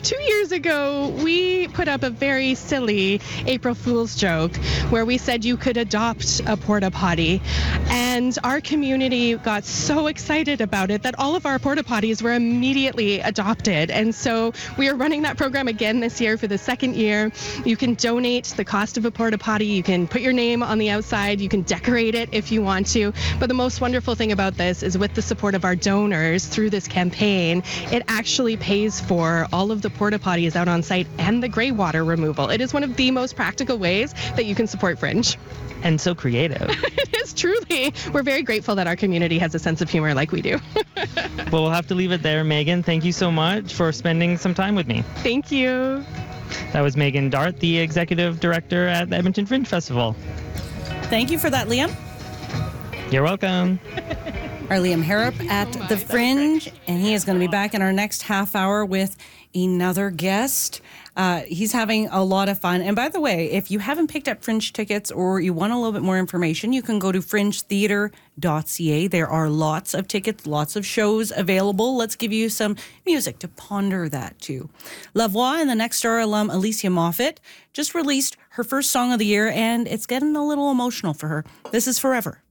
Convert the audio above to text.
2 years ago, we put up a very silly April Fool's joke where we said you could adopt a porta potty. And our community got so excited about it that all of our porta potties were immediately adopted. And so we are running that program again this year for the second year. You can donate the cost of a porta potty. You can put your name on the outside. You can decorate it if you want to. But the most wonderful thing about this is with the support of our donors through this campaign, it actually pays for all of the porta potties out on site and the gray water removal. It is one of the most practical ways that you can support Fringe. And so creative. It is truly. We're very grateful that our community has a sense of humor like we do. Well, we'll have to leave it there, Megan. Thank you so much for spending some time with me. Thank you. That was Megan Dart, the Executive Director at the Edmonton Fringe Festival. Thank you for that, Liam. You're welcome. Our Liam Harrop at the Fringe, and he is going to be back in our next half hour with another guest. He's having a lot of fun. And by the way, if you haven't picked up Fringe tickets or you want a little bit more information, you can go to fringetheatre.ca. There are lots of tickets, lots of shows available. Let's give you some music to ponder that too. La Voix and the Next Star alum Alicia Moffat just released her first song of the year, and it's getting a little emotional for her. This is Forever.